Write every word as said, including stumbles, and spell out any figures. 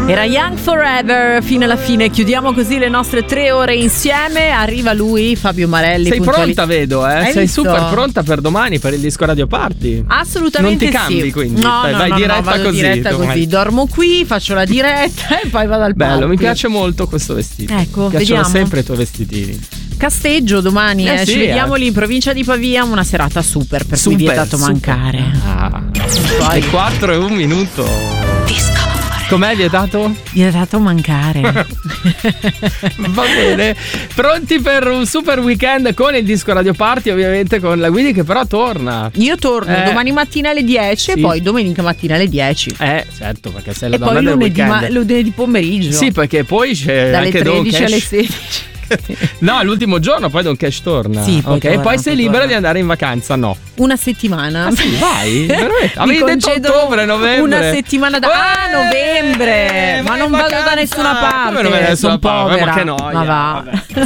Era Young Forever fino alla fine. Chiudiamo così le nostre tre ore insieme. Arriva lui, Fabio Marelli. Sei puntuali... pronta, vedo, eh? Hai Sei visto? super pronta per domani, per il disco Radio Party. Assolutamente non ti cambi, sì. quindi No, vai, no, vai no, diretta no, vado così. diretta domani. così. Dormo qui, faccio la diretta e poi vado al party. Bello, mi piace molto questo vestito. Ecco, mi piacciono vediamo. sempre i tuoi vestitini. Casteggio domani, Eh eh, sì, ci vediamo eh. lì in provincia di Pavia. Una serata super, per Super, cui vietato super. mancare. Ah. Poi- Le quattro e un minuto. Disco. Com'è vietato? Vietato mancare. Va bene. Pronti per un super weekend con il disco Radio Party, ovviamente con la Guidi che però torna. Io torno Eh. domani mattina alle dieci Sì. e poi domenica mattina alle dieci. Eh, certo, perché sei la E donna poi del lunedì, weekend. ma, lunedì pomeriggio. Sì, perché poi c'è dalle anche Don tredici Cash. alle sedici. No, l'ultimo giorno poi Don Cash torna. Sì, poi ok, torna, poi sei poi libera torna. di andare in vacanza, no? Una settimana. Ah, sì, vai, veramente. Mi Avevi detto concedo ottobre, novembre. Una settimana da ah, Eh, novembre. vai Ma in non vado da vacanza. nessuna parte. Come non vai da nessuna Sono parte? povera. Ma che noia. Ma va. Vabbè.